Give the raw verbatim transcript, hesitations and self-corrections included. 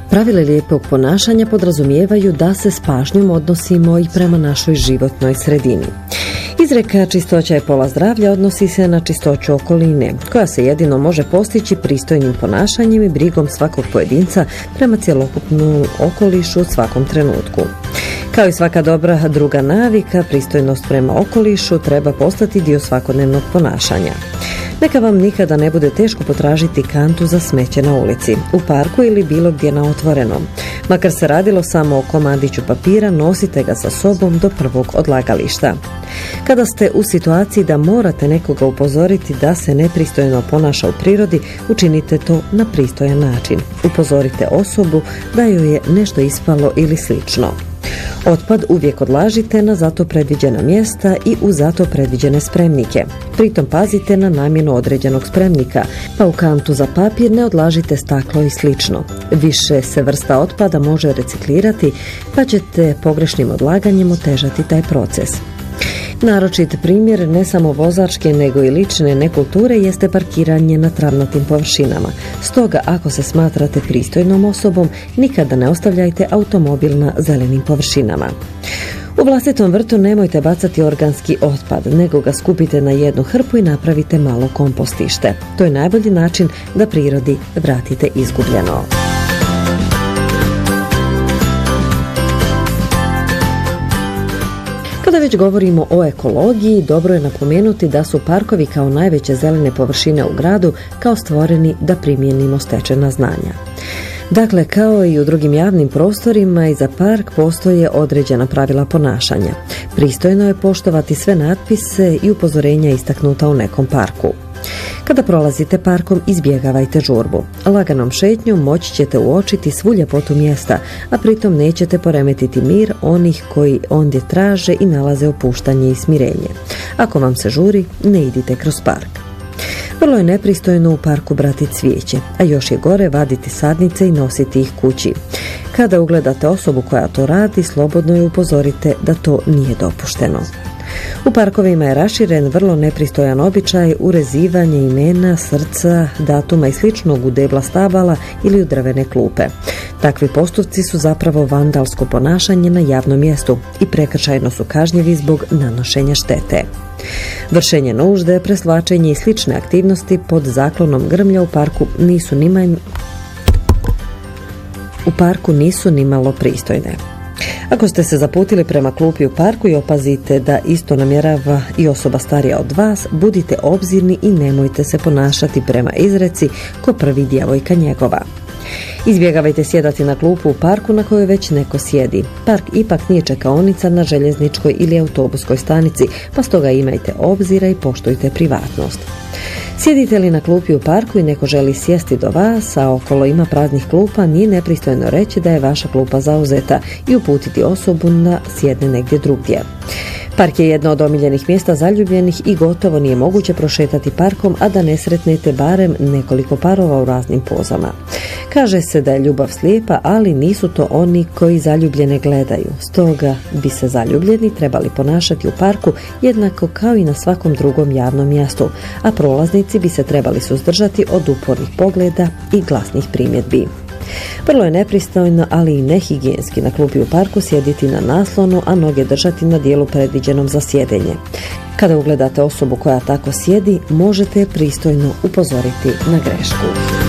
Pravila lijepog ponašanja podrazumijevaju da se s pažnjom odnosimo i prema našoj životnoj sredini. Izreka čistoća je pola zdravlja odnosi se na čistoću okoline, koja se jedino može postići pristojnim ponašanjem i brigom svakog pojedinca prema cjelokupnom okolišu u svakom trenutku. Kao i svaka dobra druga navika, pristojnost prema okolišu treba postati dio svakodnevnog ponašanja. Neka vam nikada ne bude teško potražiti kantu za smeće na ulici, u parku ili bilo gdje na otvorenom. Makar se radilo samo o komadiću papira, nosite ga sa sobom do prvog odlagališta. Kada ste u situaciji da morate nekoga upozoriti da se nepristojno ponaša u prirodi, učinite to na pristojan način. Upozorite osobu da joj je nešto ispalo ili slično. Otpad uvijek odlažite na zato predviđena mjesta i u zato predviđene spremnike. Pritom pazite na namjenu određenog spremnika, pa u kantu za papir ne odlažite staklo i slično. Više se vrsta otpada može reciklirati, pa ćete pogrešnim odlaganjem otežati taj proces. Naročit primjer ne samo vozačke nego i lične nekulture jeste parkiranje na travnatim površinama. Stoga ako se smatrate pristojnom osobom, nikada ne ostavljajte automobil na zelenim površinama. U vlastitom vrtu nemojte bacati organski otpad, nego ga skupite na jednu hrpu i napravite malo kompostište. To je najbolji način da prirodi vratite izgubljeno. Kada već govorimo o ekologiji, dobro je napomenuti da su parkovi kao najveće zelene površine u gradu kao stvoreni da primijenimo stečena znanja. Dakle, kao i u drugim javnim prostorima, i za park postoje određena pravila ponašanja. Pristojno je poštovati sve natpise i upozorenja istaknuta u nekom parku. Kada prolazite parkom, izbjegavajte žurbu. Laganom šetnjom moći ćete uočiti svu ljepotu mjesta, a pritom nećete poremetiti mir onih koji ondje traže i nalaze opuštanje i smirenje. Ako vam se žuri, ne idite kroz park. Vrlo je nepristojno u parku brati cvijeće, a još je gore vaditi sadnice i nositi ih kući. Kada ugledate osobu koja to radi, slobodno je upozorite da to nije dopušteno. U parkovima je raširen vrlo nepristojan običaj urezivanje imena, srca, datuma i sličnog u debla stabala ili u drvene klupe. Takvi postupci su zapravo vandalsko ponašanje na javnom mjestu i prekršajno su kažnjivi zbog nanošenja štete. Vršenje nužde, presvlačenje i slične aktivnosti pod zaklonom grmlja u parku nisu nimaj... u parku nisu nimalo pristojne. Ako ste se zaputili prema klupi u parku i opazite da isto namjerava i osoba starija od vas, budite obzirni i nemojte se ponašati prema izreci ko prvi djevojka njegova. Izbjegavajte sjedati na klupu u parku na kojoj već neko sjedi. Park ipak nije čekaonica na željezničkoj ili autobuskoj stanici, pa stoga imajte obzira i poštujte privatnost. Sjedite li na klupi u parku i neko želi sjesti do vas, a okolo ima praznih klupa, nije nepristojno reći da je vaša klupa zauzeta i uputiti osobu da sjedne negdje drugdje. Park je jedno od omiljenih mjesta zaljubljenih i gotovo nije moguće prošetati parkom, a da ne sretnete barem nekoliko parova u raznim pozama. Kaže se da je ljubav slijepa, ali nisu to oni koji zaljubljene gledaju. Stoga bi se zaljubljeni trebali ponašati u parku jednako kao i na svakom drugom javnom mjestu, a prolaznici bi se trebali suzdržati od upornih pogleda i glasnih primjedbi. Vrlo je nepristojno, ali i nehigijenski na klupi u parku sjediti na naslonu, a noge držati na dijelu predviđenom za sjedenje. Kada ugledate osobu koja tako sjedi, možete je pristojno upozoriti na grešku.